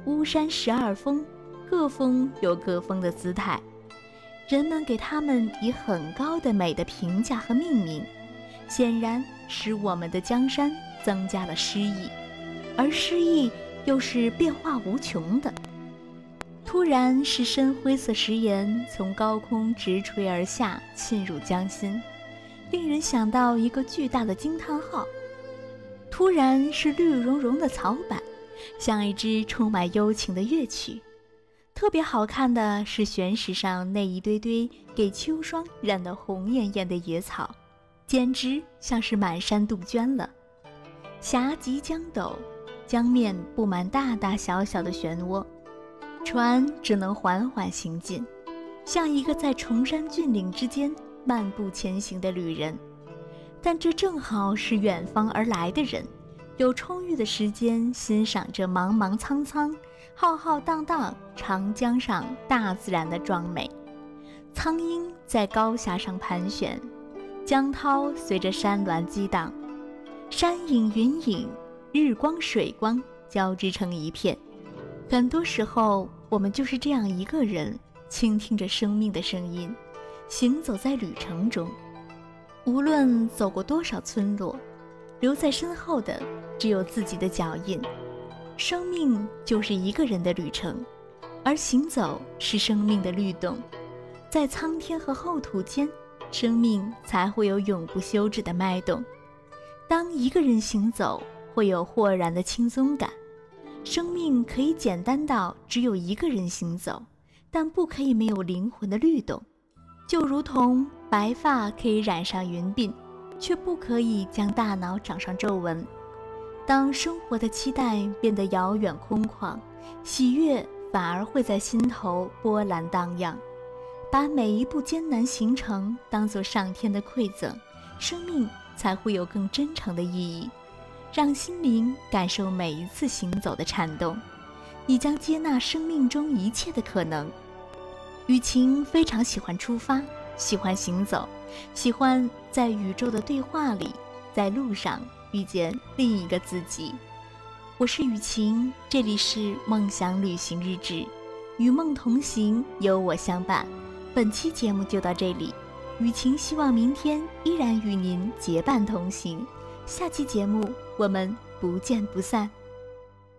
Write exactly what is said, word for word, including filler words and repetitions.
巫山十二峰，各峰有各峰的姿态，人们给它们以很高的美的评价和命名，显然使我们的江山增加了诗意，而诗意又是变化无穷的。突然是深灰色石岩从高空直垂而下，沁入江心，令人想到一个巨大的惊叹号。突然是绿茸茸的草板，像一支充满幽情的乐曲。特别好看的是悬石上那一堆堆给秋霜染得红艳艳的野草，简直像是满山杜鹃了。峡急江陡，江面布满大大小小的漩涡，船只能缓缓行进，像一个在崇山峻岭之间漫步前行的旅人。但这正好是远方而来的人，有充裕的时间欣赏着茫茫苍苍、浩浩荡荡长江上大自然的壮美。苍鹰在高峡上盘旋，江涛随着山峦激荡，山影云影，日光水光交织成一片。很多时候我们就是这样一个人，倾听着生命的声音，行走在旅程中。无论走过多少村落，留在身后的只有自己的脚印。生命就是一个人的旅程，而行走是生命的律动。在苍天和厚土间，生命才会有永不休止的脉动。当一个人行走，会有豁然的轻松感。生命可以简单到只有一个人行走，但不可以没有灵魂的律动。就如同白发可以染上云鬓，却不可以将大脑长上皱纹。当生活的期待变得遥远空旷，喜悦反而会在心头波澜荡漾。把每一步艰难行程当作上天的馈赠，生命才会有更真诚的意义。让心灵感受每一次行走的颤动，你将接纳生命中一切的可能。雨晴非常喜欢出发，喜欢行走，喜欢在宇宙的对话里，在路上遇见另一个自己。我是雨晴，这里是梦想旅行日志，与梦同行，有我相伴。本期节目就到这里，雨晴希望明天依然与您结伴同行。下期节目我们不见不散。